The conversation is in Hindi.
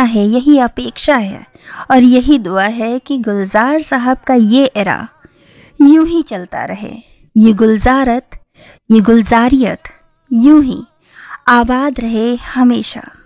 है, यही अपेक्षा है और यही दुआ है कि गुलजार साहब का ये एरा यूं ही चलता रहे, ये गुलजारत, ये गुलजारियत यूं ही आबाद रहे हमेशा।